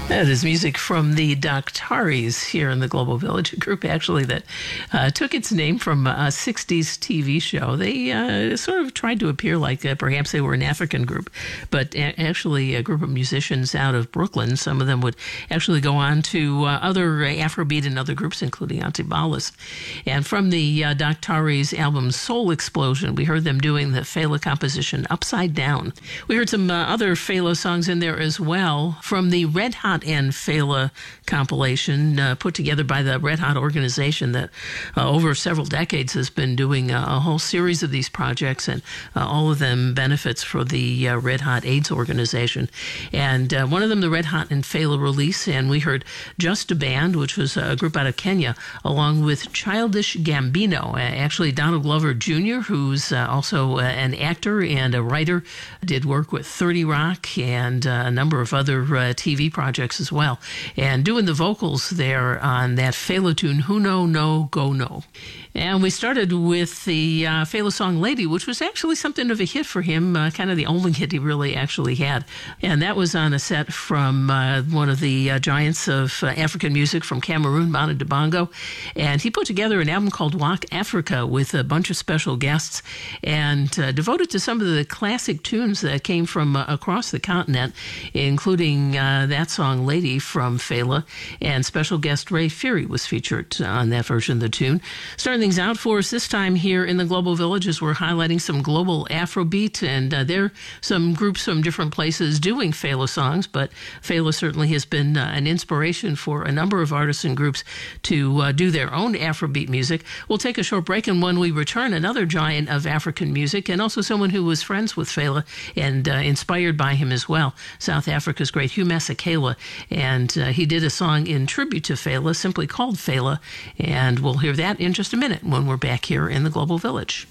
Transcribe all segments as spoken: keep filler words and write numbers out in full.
That is music from the Doctaris here in the Global Village, a group actually that uh, took its name from a sixties T V show. They uh, sort of tried to appear like uh, perhaps they were an African group, but a- actually a group of musicians out of Brooklyn. Some of them would actually go on to uh, other Afrobeat and other groups, including Antibalas. And from the uh, Doctaris album Soul Explosion, we heard them doing the Fela composition Upside Down. We heard some uh, other Fela songs in there as well from the Red Hot and Fela compilation uh, put together by the Red Hot organization that uh, over several decades has been doing uh, a whole series of these projects, and uh, all of them benefits for the uh, Red Hot AIDS organization. And uh, one of them, the Red Hot and Fela release, and we heard Just a Band, which was a group out of Kenya, along with Childish Gambino. Uh, actually, Donald Glover Junior, who's uh, also uh, an actor and a writer, did work with thirty Rock and uh, a number of other uh, T V projects as well, and doing the vocals there on that Fela tune, Huno No Go No. And we started with the uh, Fela song Lady, which was actually something of a hit for him, uh, kind of the only hit he really actually had. And that was on a set from uh, one of the uh, giants of uh, African music from Cameroon, Manu Dibango. And he put together an album called Walk Africa with a bunch of special guests and uh, devoted to some of the classic tunes that came from uh, across the continent, including uh, that song Lady from Fela. And special guest Ray Fury was featured on that version of the tune. Starting things out for us this time here in the Global Village as we're highlighting some global Afrobeat, and uh, there are some groups from different places doing Fela songs, but Fela certainly has been uh, an inspiration for a number of artists and groups to uh, do their own Afrobeat music. We'll take a short break, and when we return, another giant of African music, and also someone who was friends with Fela and uh, inspired by him as well, South Africa's great Hugh Masekela, and uh, he did a song in tribute to Fela, simply called Fela, and we'll hear that in just a minute when we're back here in the Global Village.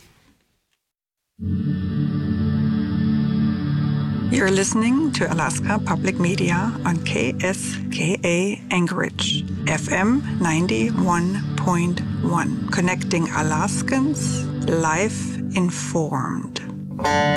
You're listening to Alaska Public Media on K S K A Anchorage, F M ninety-one point one, connecting Alaskans, life informed.